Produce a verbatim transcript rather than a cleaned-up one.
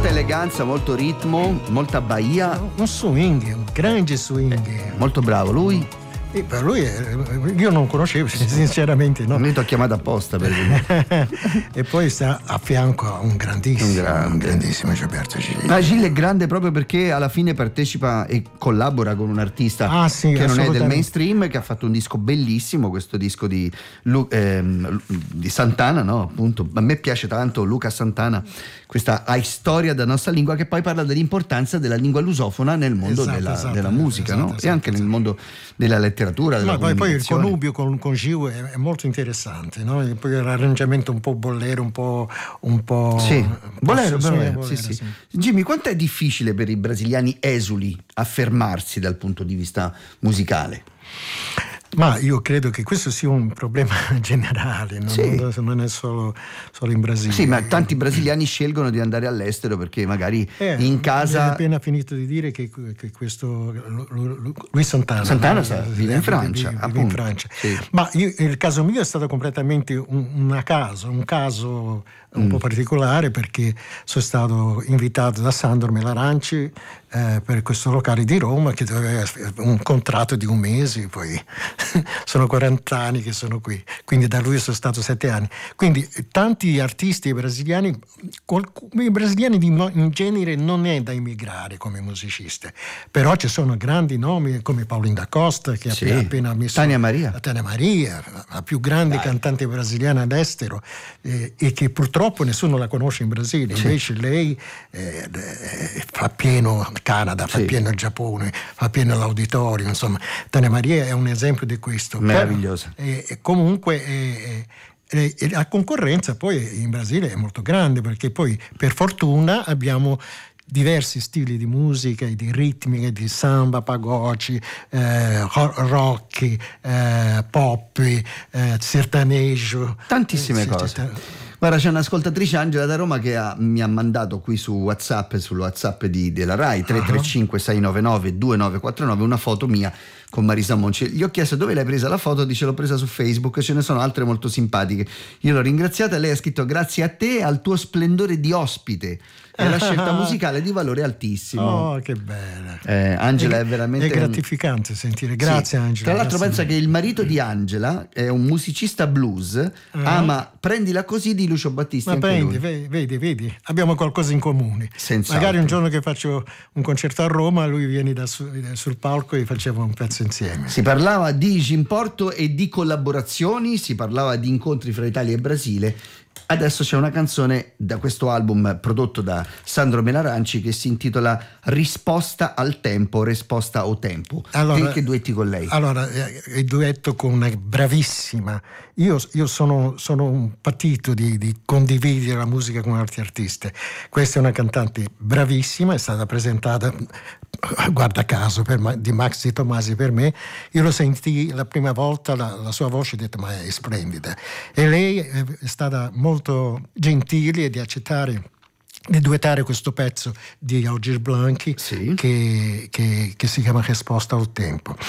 molta eleganza, molto ritmo, molta Bahia. Un swing, un grande swing. Eh, molto bravo lui. E per lui io non conoscevo sinceramente, no? Non ti ho chiamato apposta per e poi sta a fianco a un grandissimo, un, grande. un grandissimo Gilberto Gil. Ma Gil è grande proprio perché alla fine partecipa e collabora con un artista ah, sì, che non è del mainstream, che ha fatto un disco bellissimo, questo disco di, Lu, ehm, di Santana, no? Appunto, a me piace tanto Luca Santana, questa Hai storia da nostra lingua, che poi parla dell'importanza della lingua lusofona nel mondo esatto, della, esatto, della musica, esatto, no? Esatto, e anche esatto. nel mondo della letteratura. Ma poi, poi il connubio con, con Gil è, è molto interessante, no? E poi l'arrangiamento un po' bollero, un po'. Un po' sì, bolero, sì, bolero, bolero, sì, sì. sì. Jimmy, quanto è difficile per i brasiliani esuli affermarsi dal punto di vista musicale? Ma io credo che questo sia un problema generale, no? Sì. Non è solo, solo in Brasile. Sì, ma tanti brasiliani scelgono di andare all'estero perché magari eh, in casa. Hai appena finito di dire che, che questo lui Santana, Santana no? sta, vive in Francia, vive, vive in Francia. Sì. Ma io, il caso mio è stato completamente un, una caso, un caso un mm. po' particolare, perché sono stato invitato da Sandro Melaranci eh, per questo locale di Roma che doveva un contratto di un mese, poi sono quaranta anni che sono qui, quindi da lui sono stato sette anni. Quindi tanti artisti brasiliani, i brasiliani di, in genere non è da immigrare come musiciste, però ci sono grandi nomi come Paulinho da Costa, che sì. ha appena messo Tania Maria, Tania Maria, la più grande Dai. cantante brasiliana all'estero, eh, e che purtroppo nessuno la conosce in Brasile, sì. invece lei eh, eh, fa pieno Canada, fa sì. pieno il Giappone, fa pieno l'auditorium, insomma. Tania Maria è un esempio di questo. Meravigliosa. Però, eh, comunque eh, eh, la concorrenza poi in Brasile è molto grande, perché poi per fortuna abbiamo diversi stili di musica e di ritmiche, di samba, pagode, eh, rock, eh, pop, eh, sertanejo, tantissime eh, cose. Città. Guarda, c'è un'ascoltatrice, Angela da Roma, che ha, mi ha mandato qui su WhatsApp, sul WhatsApp di, della Rai, tre tre cinque sei nove nove due nove quattro nove, una foto mia con Marisa Monci. Gli ho chiesto dove l'hai presa la foto, dice l'ho presa su Facebook, ce ne sono altre molto simpatiche. Io l'ho ringraziata e lei ha scritto: grazie a te e al tuo splendore di ospite, è la scelta musicale di valore altissimo. Oh, che bella. Eh, Angela è, è veramente... È gratificante sentire, grazie sì. Angela. Tra l'altro grazie pensa che il marito di Angela è un musicista blues, uh-huh. ama Prendila così di Lucio Battisti. Ma anche prendi, lui. vedi, vedi, abbiamo qualcosa in comune. Senza Magari altro. Un giorno che faccio un concerto a Roma, lui viene da su, sul palco e facciamo un pezzo insieme. Si parlava di Gimporto e di collaborazioni, si parlava di incontri fra Italia e Brasile. Adesso c'è una canzone da questo album prodotto da Sandro Melaranci che si intitola Risposta al tempo, risposta o tempo. Allora, e che duetti con lei? Allora, eh, il duetto con una bravissima. Io, io sono, sono un patito di, di condividere la musica con altri artisti. Questa è una cantante bravissima, è stata presentata, guarda caso, per, di Max Di Tomasi per me. Io lo sentì la prima volta, la, la sua voce, ho detto ma è splendida. E lei è stata molto gentile di accettare di duettare questo pezzo di Algir Blanchi, sì. che, che, che si chiama Risposta al tempo.